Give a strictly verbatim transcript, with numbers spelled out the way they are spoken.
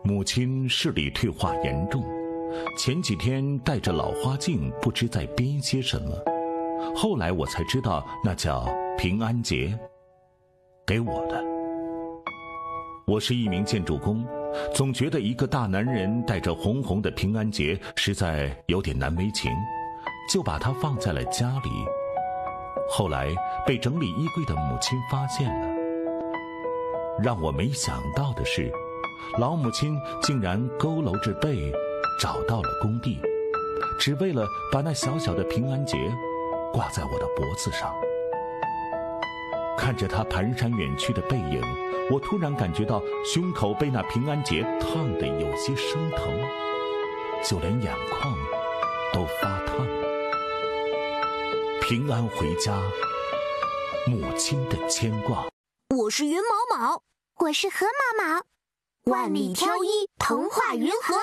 母亲视力退化严重，前几天戴着老花镜，不知在编些什么。后来我才知道，那叫平安结，给我的。我是一名建筑工，总觉得一个大男人带着红红的平安结实在有点难为情，就把它放在了家里。后来被整理衣柜的母亲发现了。让我没想到的是，老母亲竟然佝偻着背找到了工地，只为了把那小小的平安结挂在我的脖子上。看着她蹒跚远去的背影，我突然感觉到胸口被那平安结烫得有些生疼，就连眼眶都发烫了。平安回家，母亲的牵挂。 我是云毛毛， 我是河毛毛， 万里挑一，童话云和